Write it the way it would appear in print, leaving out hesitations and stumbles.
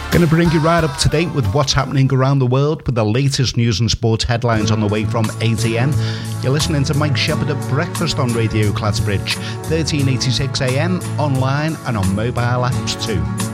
Going to bring you right up to date with what's happening around the world with the latest news and sports headlines on the way from 8 a.m. You're listening to Mike Shepherd at Breakfast on Radio Clatterbridge, 1386 AM, online and on mobile apps too.